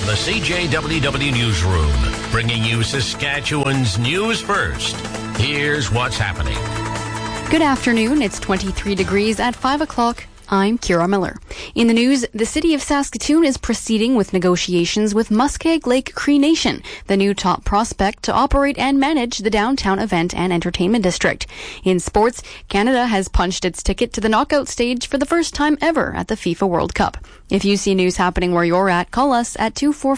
the CJWW Newsroom, bringing you Saskatchewan's news first. Here's what's happening. Good afternoon. It's 23 degrees at 5 o'clock. I'm Kira Miller. In the news, the city of Saskatoon is proceeding with negotiations with Muskeg Lake Cree Nation, the new top prospect to operate and manage the downtown event and entertainment district. In sports, Canada has punched its ticket to the knockout stage for the first time ever at the FIFA World Cup. If you see news happening where you're at, call us at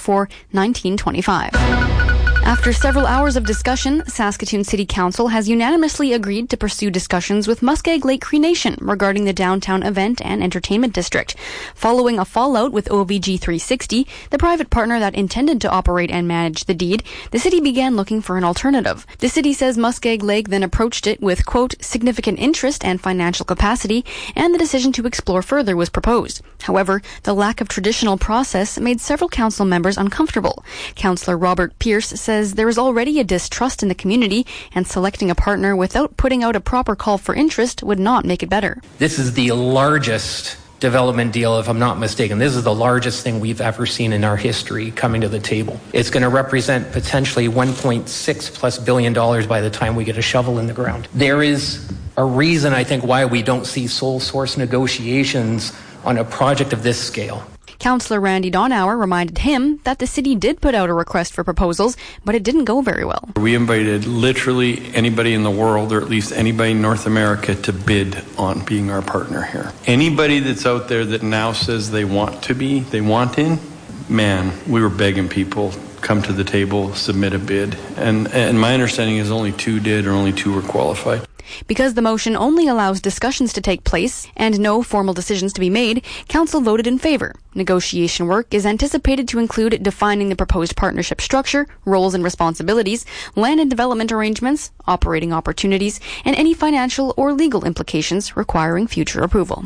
244-1925. After several hours of discussion, Saskatoon City Council has unanimously agreed to pursue discussions with Muskeg Lake Cree Nation regarding the downtown event and entertainment district. Following a fallout with OVG 360, the private partner that intended to operate and manage the deed, the city began looking for an alternative. The city says Muskeg Lake then approached it with, quote, significant interest and financial capacity, and the decision to explore further was proposed. However, the lack of traditional process made several council members uncomfortable. Councillor Robert Pierce says there is already a distrust in the community, and selecting a partner without putting out a proper call for interest would not make it better. This is the largest development deal, if I'm not mistaken. This is the largest thing we've ever seen in our history coming to the table. It's going to represent potentially $1.6+ billion by the time we get a shovel in the ground. There is a reason, I think, why we don't see sole source negotiations on a project of this scale. Councillor Randy Donauer reminded him that the city did put out a request for proposals, but it didn't go very well. We invited literally anybody in the world, or at least anybody in North America, to bid on being our partner here. Anybody that's out there that now says they want in, man, we were begging people, come to the table, submit a bid. And my understanding is only two did, or only two were qualified. Because the motion only allows discussions to take place and no formal decisions to be made, Council voted in favour. Negotiation work is anticipated to include defining the proposed partnership structure, roles and responsibilities, land and development arrangements, operating opportunities, and any financial or legal implications requiring future approval.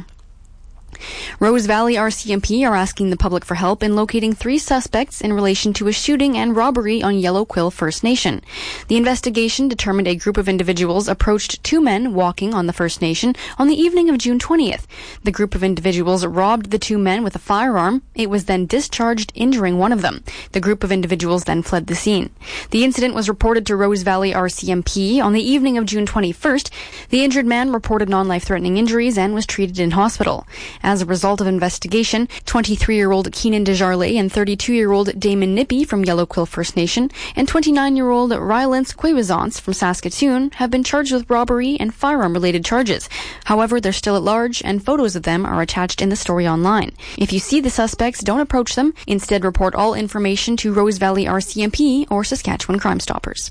Rose Valley RCMP are asking the public for help in locating 3 suspects in relation to a shooting and robbery on Yellow Quill First Nation. The investigation determined a group of individuals approached 2 men walking on the First Nation on the evening of June 20th. The group of individuals robbed the 2 men with a firearm. It was then discharged, injuring one of them. The group of individuals then fled the scene. The incident was reported to Rose Valley RCMP on the evening of June 21st. The injured man reported non-life-threatening injuries and was treated in hospital. As a result of investigation, 23-year-old Keenan Desjarlais and 32-year-old Damon Nippy from Yellow Quill First Nation and 29-year-old Rylance Quaywazance from Saskatoon have been charged with robbery and firearm-related charges. However, they're still at large, and photos of them are attached in the story online. If you see the suspects, don't approach them. Instead, report all information to Rose Valley RCMP or Saskatchewan Crime Stoppers.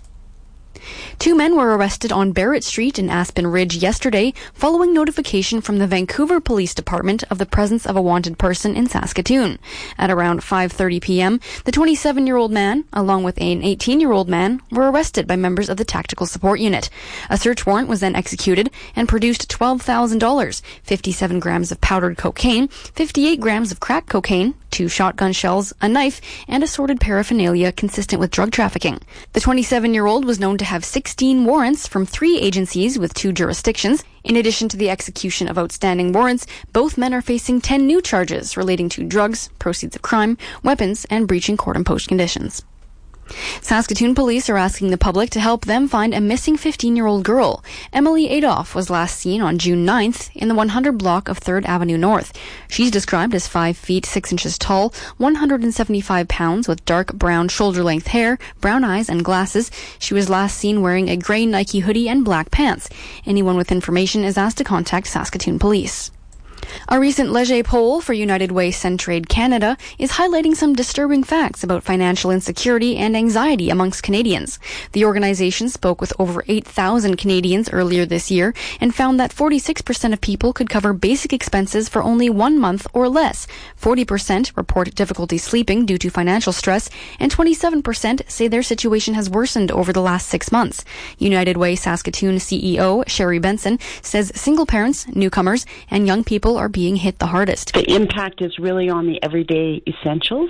2 men were arrested on Barrett Street in Aspen Ridge yesterday following notification from the Vancouver Police Department of the presence of a wanted person in Saskatoon. At around 5:30 p.m., the 27-year-old man, along with an 18-year-old man, were arrested by members of the Tactical Support Unit. A search warrant was then executed and produced $12,000, 57 grams of powdered cocaine, 58 grams of crack cocaine, 2 shotgun shells, a knife, and assorted paraphernalia consistent with drug trafficking. The 27-year-old was known to have 16 warrants from 3 agencies with 2 jurisdictions. In addition to the execution of outstanding warrants, both men are facing 10 new charges relating to drugs, proceeds of crime, weapons, and breaching court-imposed conditions. Saskatoon police are asking the public to help them find a missing 15-year-old girl. Emily Adolph was last seen on June 9th in the 100 block of 3rd Avenue North. She's described as 5 feet 6 inches tall, 175 pounds with dark brown shoulder-length hair, brown eyes, and glasses. She was last seen wearing a grey Nike hoodie and black pants. Anyone with information is asked to contact Saskatoon police. A recent Leger poll for United Way Centraide Canada is highlighting some disturbing facts about financial insecurity and anxiety amongst Canadians. The organization spoke with over 8,000 Canadians earlier this year and found that 46% of people could cover basic expenses for only 1 month or less. 40% report difficulty sleeping due to financial stress, and 27% say their situation has worsened over the last 6 months. United Way Saskatoon CEO Sherry Benson says single parents, newcomers, and young people are being hit the hardest. The impact is really on the everyday essentials,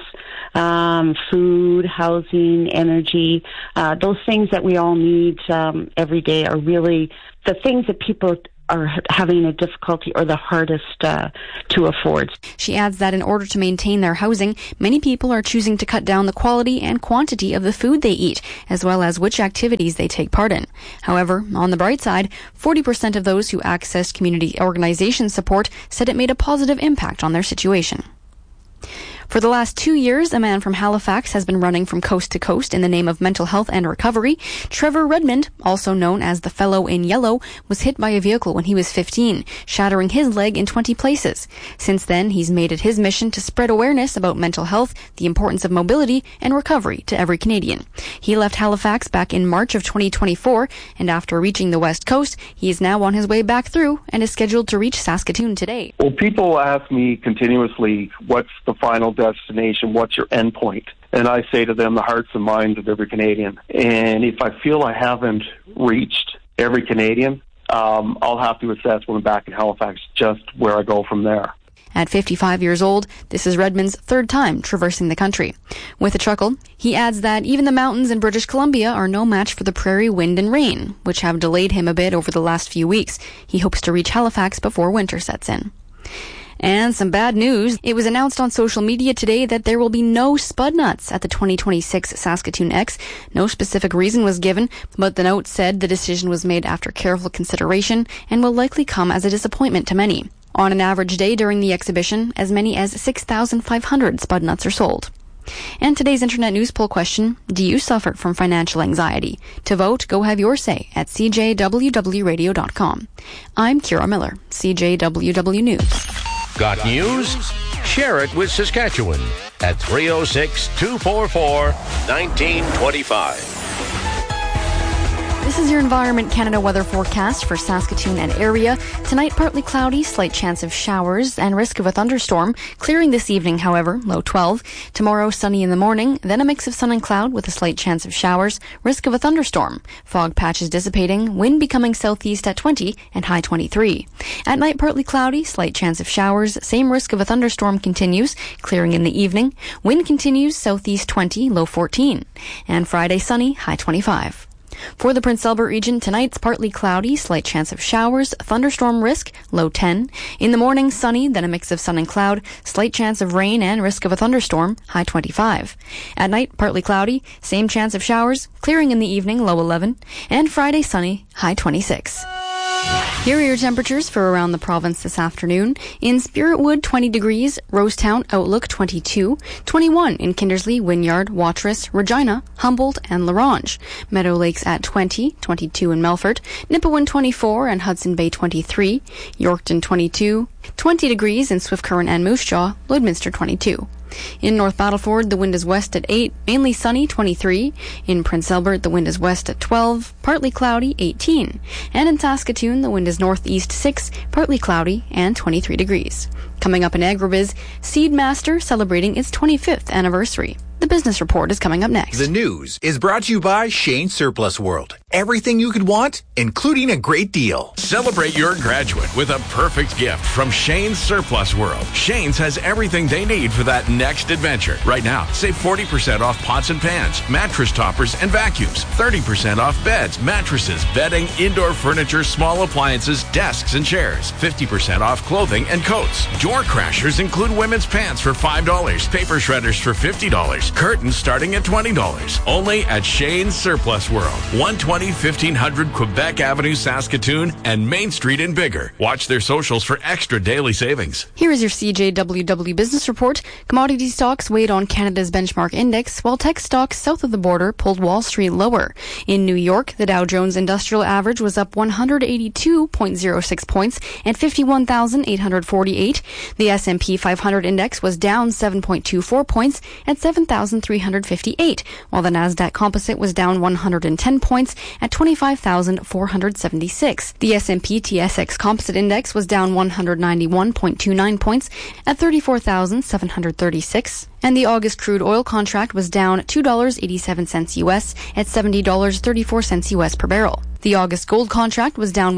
food, housing, energy. Those things that we all need every day are really the things that people are having a difficulty or the hardest to afford. She adds that in order to maintain their housing, many people are choosing to cut down the quality and quantity of the food they eat, as well as which activities they take part in. However, on the bright side, 40% of those who accessed community organization support said it made a positive impact on their situation. For the last 2 years, a man from Halifax has been running from coast to coast in the name of mental health and recovery. Trevor Redmond, also known as the Fellow in Yellow, was hit by a vehicle when he was 15, shattering his leg in 20 places. Since then, he's made it his mission to spread awareness about mental health, the importance of mobility, and recovery to every Canadian. He left Halifax back in March of 2024, and after reaching the West Coast, he is now on his way back through and is scheduled to reach Saskatoon today. Well, people ask me continuously, what's the final destination, what's your end point? And I say to them, the hearts and minds of every Canadian. And if I feel I haven't reached every Canadian, I'll have to assess when I'm back in Halifax just where I go from there. At 55 years old, this is Redmond's third time traversing the country. With a chuckle, he adds that even the mountains in British Columbia are no match for the prairie wind and rain, which have delayed him a bit over the last few weeks. He hopes to reach Halifax before winter sets in. And some bad news. It was announced on social media today that there will be no Spud Nuts at the 2026 Saskatoon X. No specific reason was given, but the note said the decision was made after careful consideration and will likely come as a disappointment to many. On an average day during the exhibition, as many as 6,500 Spud Nuts are sold. And today's internet news poll question, do you suffer from financial anxiety? To vote, go have your say at cjwwradio.com. I'm Kira Miller, CJWW News. Got news? Share it with Saskatchewan at 306-244-1925. This is your Environment Canada weather forecast for Saskatoon and area. Tonight, partly cloudy, slight chance of showers, and risk of a thunderstorm. Clearing this evening, however, low 12. Tomorrow, sunny in the morning, then a mix of sun and cloud with a slight chance of showers, risk of a thunderstorm. Fog patches dissipating, wind becoming southeast at 20 and high 23. At night, partly cloudy, slight chance of showers, same risk of a thunderstorm continues. Clearing in the evening, wind continues southeast 20, low 14. And Friday, sunny, high 25. For the Prince Albert region, tonight's partly cloudy, slight chance of showers, thunderstorm risk, low 10. In the morning, sunny, then a mix of sun and cloud, slight chance of rain and risk of a thunderstorm, high 25. At night, partly cloudy, same chance of showers, clearing in the evening, low 11. And Friday, sunny, high 26. Here are your temperatures for around the province this afternoon. In Spiritwood, 20 degrees. Rosetown, Outlook, 22. 21 in Kindersley, Wynyard, Watrous, Regina, Humboldt, and La Ronge. Meadow Lakes at 20. 22 in Melfort. Nipawin, 24, and Hudson Bay, 23. Yorkton, 22. 20 degrees in Swift Current and Moose Jaw. Lloydminster, 22. In North Battleford, the wind is west at 8, mainly sunny, 23. In Prince Albert, the wind is west at 12, partly cloudy, 18. And in Saskatoon, the wind is northeast 6, partly cloudy, and 23 degrees. Coming up in Agribiz, Seedmaster celebrating its 25th anniversary. The business report is coming up next. The news is brought to you by Shane Surplus World. Everything you could want, including a great deal. Celebrate your graduate with a perfect gift from Shane's Surplus World. Shane's has everything they need for that next adventure. Right now, save 40% off pots and pans, mattress toppers, and vacuums. 30% off beds, mattresses, bedding, indoor furniture, small appliances, desks, and chairs. 50% off clothing and coats. Door crashers include women's pants for $5, paper shredders for $50. Curtains starting at $20. Only at Shane's Surplus World. 120 1500 Quebec Avenue, Saskatoon, and Main Street in Bigger. Watch their socials for extra daily savings. Here is your CJWW business report. Commodity stocks weighed on Canada's benchmark index, while tech stocks south of the border pulled Wall Street lower. In New York, the Dow Jones Industrial Average was up 182.06 points at 51,848. The S&P 500 index was down 7.24 points at 7,358, while the Nasdaq Composite was down 110 points at 25,476. The S&P TSX Composite Index was down 191.29 points at 34,736. And the August crude oil contract was down $2.87 U.S. at $70.34 U.S. per barrel. The August gold contract was down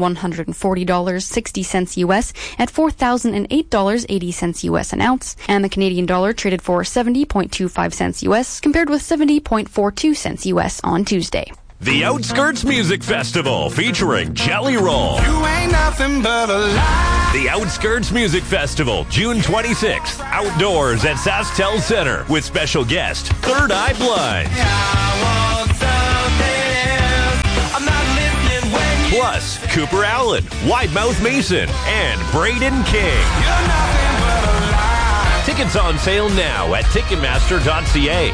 $140.60 U.S. at $4,008.80 U.S. an ounce, and the Canadian dollar traded for 70.25 cents U.S. compared with 70.42 cents U.S. on Tuesday. The Outskirts Music Festival featuring Jelly Roll. You ain't nothing but a lie. The Outskirts Music Festival, June 26th, outdoors at SaskTel Center with special guest Third Eye Blind. Plus, Cooper Allen, Wide Mouth Mason, and Braden King. Tickets on sale now at Ticketmaster.ca.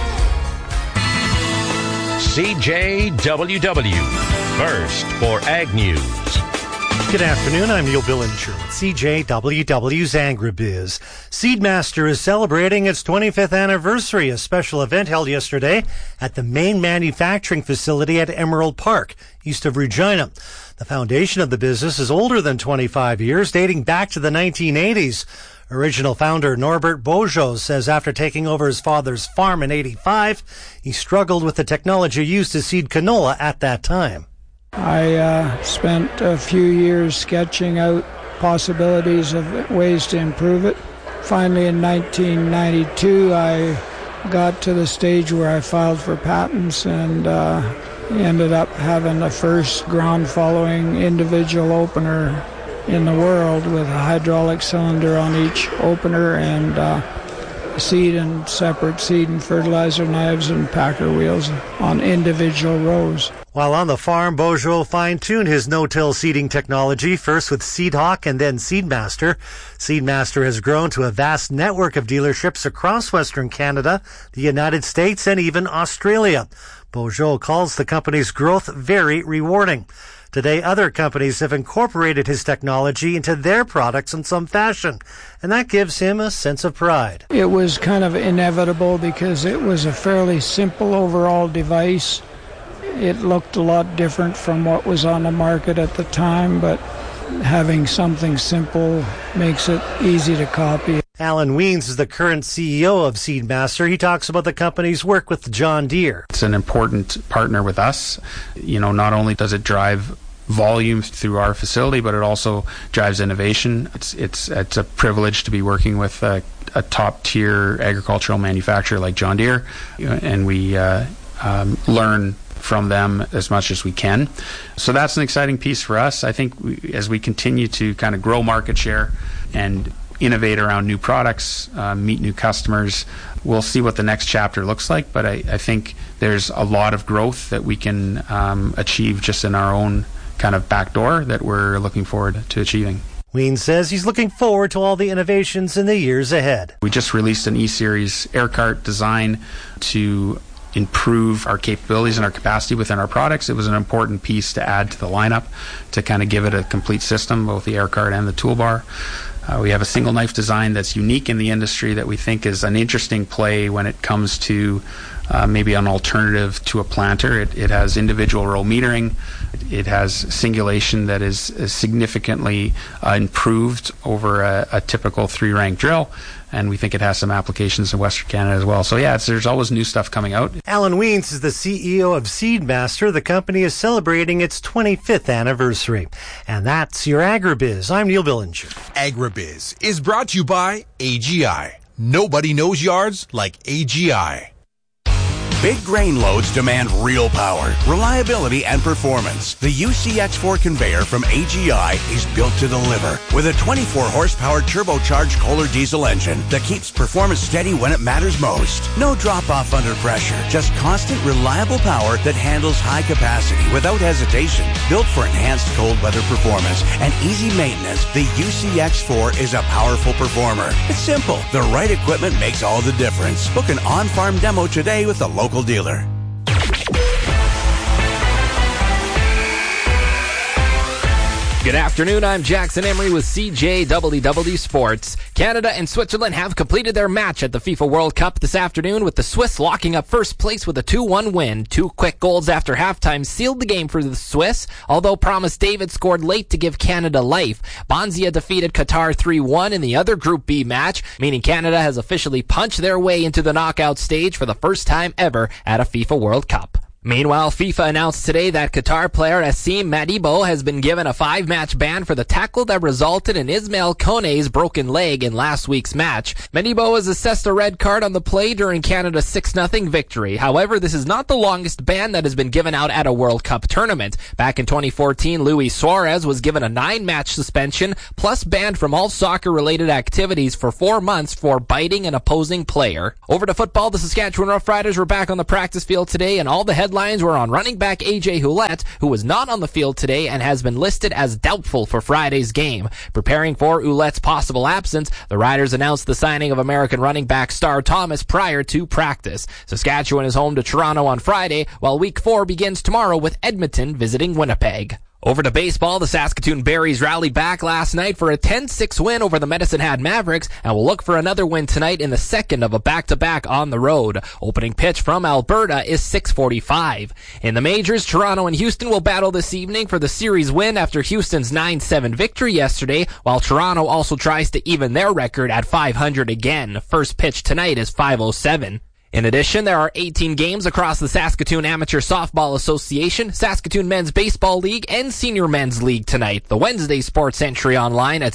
CJWW, first for Ag News. Good afternoon, I'm Neil Billinger with CJWW's Agribiz. Seedmaster is celebrating its 25th anniversary, a special event held yesterday at the main manufacturing facility at Emerald Park, east of Regina. The foundation of the business is older than 25 years, dating back to the 1980s. Original founder Norbert Bojo says after taking over his father's farm in 85, he struggled with the technology used to seed canola at that time. I spent a few years sketching out possibilities of ways to improve it. Finally, in 1992, I got to the stage where I filed for patents and ended up having the first ground-following individual opener in the world with a hydraulic cylinder on each opener and separate seed and fertilizer knives and packer wheels on individual rows. While on the farm, Bojo fine-tuned his no-till seeding technology, first with Seedhawk and then Seedmaster. Seedmaster has grown to a vast network of dealerships across Western Canada, the United States, and even Australia. Bojo calls the company's growth very rewarding. Today, other companies have incorporated his technology into their products in some fashion, and that gives him a sense of pride. It was kind of inevitable because it was a fairly simple overall device. It looked a lot different from what was on the market at the time, but having something simple makes it easy to copy. Alan Weens is the current CEO of Seedmaster. He talks about the company's work with John Deere. It's an important partner with us. You know, not only does it drive volume through our facility, but it also drives innovation. It's a privilege to be working with a top-tier agricultural manufacturer like John Deere, and we learn from them as much as we can. So that's an exciting piece for us. I think as we continue to kind of grow market share and innovate around new products, meet new customers, we'll see what the next chapter looks like. But I think there's a lot of growth that we can achieve just in our own kind of back door that we're looking forward to achieving. Weens says he's looking forward to all the innovations in the years ahead. We just released an E-Series air cart design to improve our capabilities and our capacity within our products. It was an important piece to add to the lineup to kind of give it a complete system, both the air cart and the toolbar. We have a single knife design that's unique in the industry that we think is an interesting play when it comes to maybe an alternative to a planter. It has individual row metering. It has singulation that is significantly improved over a typical 3-rank drill. And we think it has some applications in Western Canada as well. So yeah, there's always new stuff coming out. Alan Weens is the CEO of Seedmaster. The company is celebrating its 25th anniversary. And that's your Agribiz. I'm Neil Billinger. Agribiz is brought to you by AGI. Nobody knows yards like AGI. Big grain loads demand real power, reliability, and performance. The UCX4 conveyor from AGI is built to deliver with a 24-horsepower turbocharged Kohler diesel engine that keeps performance steady when it matters most. No drop-off under pressure, just constant, reliable power that handles high capacity without hesitation. Built for enhanced cold weather performance and easy maintenance, the UCX4 is a powerful performer. It's simple. The right equipment makes all the difference. Book an on-farm demo today with a local dealer. Good afternoon, I'm Jackson Emery with CJWW Sports. Canada and Switzerland have completed their match at the FIFA World Cup this afternoon, with the Swiss locking up first place with a 2-1 win. 2 quick goals after halftime sealed the game for the Swiss, although Promise David scored late to give Canada life. Bonzia defeated Qatar 3-1 in the other Group B match, meaning Canada has officially punched their way into the knockout stage for the first time ever at a FIFA World Cup. Meanwhile, FIFA announced today that Qatar player Asim Madibo has been given a 5-match ban for the tackle that resulted in Ismail Kone's broken leg in last week's match. Madibo was assessed a red card on the play during Canada's 6-0 victory. However, this is not the longest ban that has been given out at a World Cup tournament. Back in 2014, Luis Suarez was given a 9-match suspension, plus banned from all soccer-related activities for 4 months for biting an opposing player. Over to football, the Saskatchewan Roughriders were back on the practice field today, and all the headlines were on running back AJ Ouellette, who was not on the field today and has been listed as doubtful for Friday's game. Preparing for Ouellette's possible absence, the Riders announced the signing of American running back Star Thomas prior to practice. Saskatchewan is home to Toronto on Friday, while Week 4 begins tomorrow with Edmonton visiting Winnipeg. Over to baseball, the Saskatoon Berries rallied back last night for a 10-6 win over the Medicine Hat Mavericks and will look for another win tonight in the second of a back-to-back on the road. Opening pitch from Alberta is 6:45. In the majors, Toronto and Houston will battle this evening for the series win after Houston's 9-7 victory yesterday, while Toronto also tries to even their record at 500 again. First pitch tonight is 5:07. In addition, there are 18 games across the Saskatoon Amateur Softball Association, Saskatoon Men's Baseball League, and Senior Men's League tonight. The Wednesday sports entry online at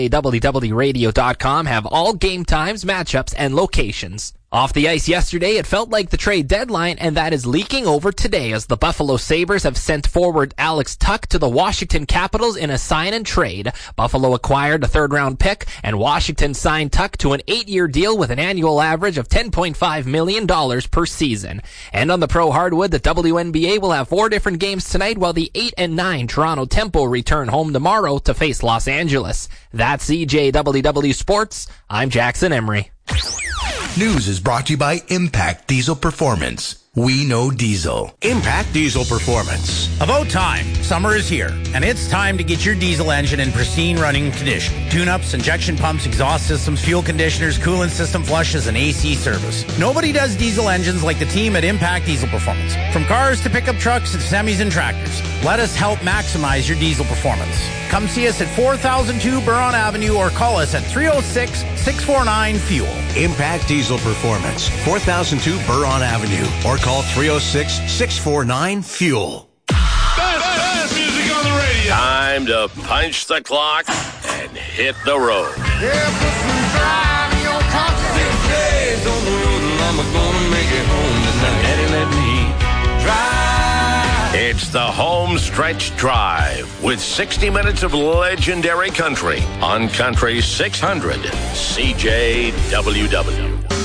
cjwwradio.com have all game times, matchups, and locations. Off the ice yesterday, it felt like the trade deadline, and that is leaking over today as the Buffalo Sabres have sent forward Alex Tuch to the Washington Capitals in a sign and trade. Buffalo acquired a third-round pick, and Washington signed Tuch to an 8-year deal with an annual average of $10.5 million per season. And on the pro hardwood, the WNBA will have 4 different games tonight, while the 8 and 9 Toronto Tempo return home tomorrow to face Los Angeles. That's CJWW Sports. I'm Jackson Emery. News is brought to you by Impact Diesel Performance. We know diesel. Impact Diesel Performance. About time. Summer is here, and it's time to get your diesel engine in pristine running condition. Tune-ups, injection pumps, exhaust systems, fuel conditioners, coolant system flushes, and AC service. Nobody does diesel engines like the team at Impact Diesel Performance. From cars to pickup trucks to semis and tractors, let us help maximize your diesel performance. Come see us at 4002 Buron Avenue or call us at 306-649-FUEL. Impact Diesel Performance, 4002 Buron Avenue, or call 306-649-FUEL. Best music on the radio. Time to punch the clock and hit the road. Yeah, put some drive in your conscience. 6 days on the road and I'm gonna make it home tonight. Daddy, let me drive. It's the Home Stretch Drive with 60 minutes of legendary country on Country 600 CJWW.